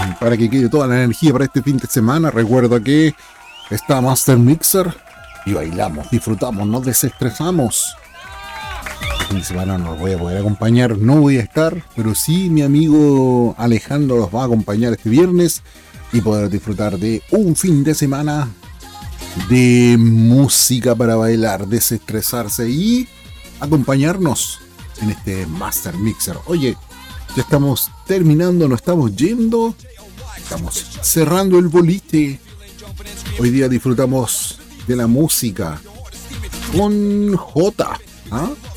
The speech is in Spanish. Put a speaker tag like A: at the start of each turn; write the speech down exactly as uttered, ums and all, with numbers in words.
A: para que quede toda la energía para este fin de semana. Recuerda que está Master Mixer y bailamos, disfrutamos, nos desestresamos. Este fin de semana no los voy a poder acompañar, no voy a estar, pero sí mi amigo Alejandro los va a acompañar este viernes y poder disfrutar de un fin de semana de música para bailar, desestresarse y acompañarnos en este Master Mixer. Oye, ya estamos terminando, nos estamos yendo, estamos cerrando el boliche. Hoy día disfrutamos de la música con J, ¿ah?